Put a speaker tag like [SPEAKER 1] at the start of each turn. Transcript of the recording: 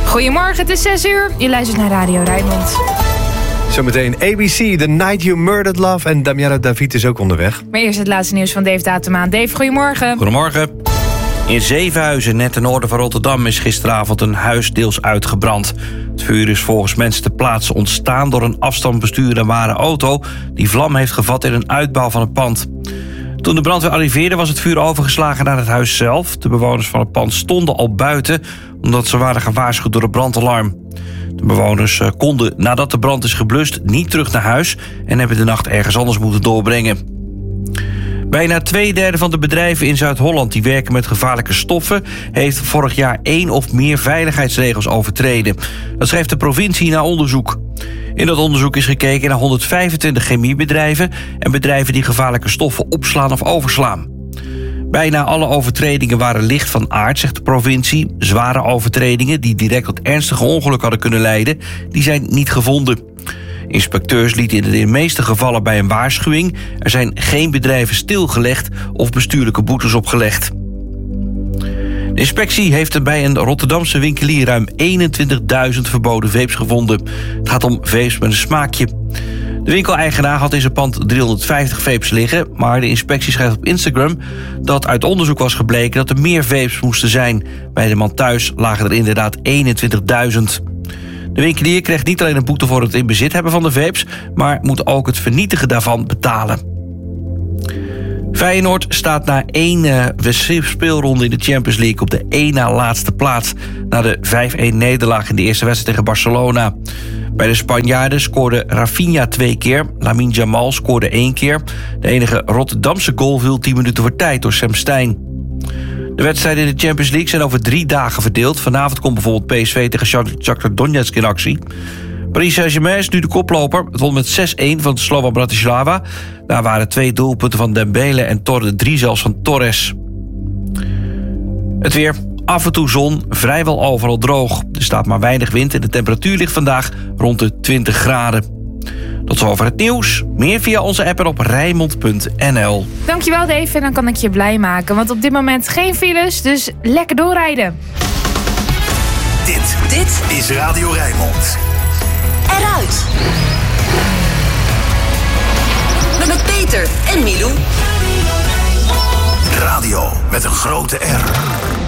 [SPEAKER 1] Goedemorgen, het is 6 uur. Je luistert naar Radio Rijnmond.
[SPEAKER 2] Zometeen ABC, The Night You Murdered Love. En Damiano David is ook onderweg.
[SPEAKER 1] Maar eerst het laatste nieuws van Dave Datema. Dave, goedemorgen.
[SPEAKER 3] Goedemorgen. In Zevenhuizen, net ten noorden van Rotterdam, is gisteravond een huis deels uitgebrand. Het vuur is volgens mensen ter plaatse ontstaan door een afstandsbestuurbare auto die vlam heeft gevat in een uitbouw van het pand. Toen de brandweer arriveerde was het vuur overgeslagen naar het huis zelf. De bewoners van het pand stonden al buiten omdat ze waren gewaarschuwd door het brandalarm. De bewoners konden, nadat de brand is geblust, niet terug naar huis en hebben de nacht ergens anders moeten doorbrengen. Bijna 2/3 van de bedrijven in Zuid-Holland die werken met gevaarlijke stoffen heeft vorig jaar 1 of meer veiligheidsregels overtreden. Dat schrijft de provincie na onderzoek. In dat onderzoek is gekeken naar 125 chemiebedrijven en bedrijven die gevaarlijke stoffen opslaan of overslaan. Bijna alle overtredingen waren licht van aard, zegt de provincie. Zware overtredingen die direct tot ernstige ongeluk hadden kunnen leiden, die zijn niet gevonden. Inspecteurs lieten in de meeste gevallen bij een waarschuwing. Er zijn geen bedrijven stilgelegd of bestuurlijke boetes opgelegd. De inspectie heeft bij een Rotterdamse winkelier ruim 21.000 verboden vapes gevonden. Het gaat om vapes met een smaakje. De winkeleigenaar had in zijn pand 350 vapes liggen, maar de inspectie schrijft op Instagram dat uit onderzoek was gebleken dat er meer vapes moesten zijn. Bij de man thuis lagen er inderdaad 21.000. De winkelier krijgt niet alleen een boete voor het in bezit hebben van de vapes, maar moet ook het vernietigen daarvan betalen. Feyenoord staat na 1 speelronde in de Champions League op de 1 na laatste plaats, na de 5-1 nederlaag in de eerste wedstrijd tegen Barcelona. Bij de Spanjaarden scoorde Rafinha 2 keer, Lamine Yamal scoorde 1 keer. De enige Rotterdamse goal viel 10 minuten voor tijd door Sam Stein. De wedstrijden in de Champions League zijn over 3 dagen verdeeld. Vanavond komt bijvoorbeeld PSV tegen Shakhtar Donetsk in actie. Paris Saint-Germain is nu de koploper. Het won met 6-1 van Slovan Bratislava. Daar waren 2 doelpunten van Dembele en 3 zelfs van Torres. Het weer, af en toe zon, vrijwel overal droog. Er staat maar weinig wind en de temperatuur ligt vandaag rond de 20 graden. Tot zover het nieuws. Meer via onze app en op Rijnmond.nl.
[SPEAKER 1] Dankjewel Dave en dan kan ik je blij maken. Want op dit moment geen files, dus lekker doorrijden.
[SPEAKER 4] Dit is Radio Rijnmond.
[SPEAKER 5] Eruit. Met Peter en Milou.
[SPEAKER 4] Radio met een grote R.